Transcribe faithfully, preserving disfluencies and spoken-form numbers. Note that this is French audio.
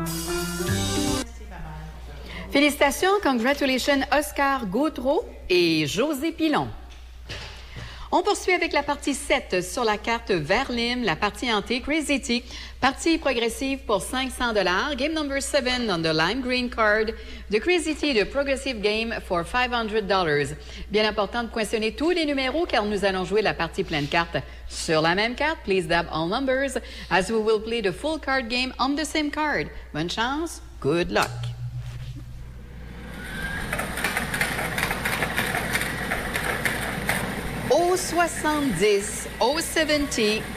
Félicitations, congratulations Oscar Gautreau et José Pilon. On poursuit avec la partie sept sur la carte Verlim, la partie hantée Crazy T, partie progressive pour cinq cents dollars. Game number seven on the lime green card. The Crazy T, the progressive game for five hundred dollars. Bien important de poinçonner tous les numéros car nous allons jouer la partie pleine carte sur la même carte. Please dab all numbers as we will play the full card game on the same card. Bonne chance, good luck. O soixante-dix, O soixante,